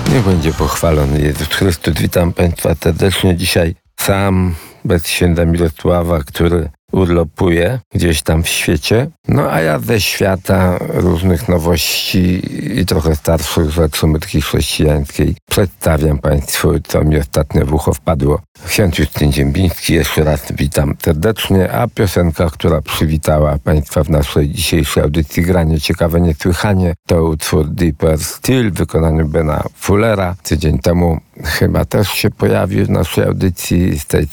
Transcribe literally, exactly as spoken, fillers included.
Niech będzie pochwalony Jezus Chrystus. Witam Państwa serdecznie dzisiaj sam, bez księdza Mirosława, który urlopuje gdzieś tam w świecie. No a ja ze świata różnych nowości i trochę starszych rzeczy mytki chrześcijańskiej przedstawiam Państwu, co mi ostatnio w ucho wpadło. Ksiądz Justyn Ziembiński, jeszcze raz witam serdecznie, a piosenka, która przywitała Państwa w naszej dzisiejszej audycji Granie Ciekawe Niesłychanie, to utwór Deeper Still w wykonaniu Bena Fullera. Tydzień temu chyba też się pojawił w naszej audycji. Z tej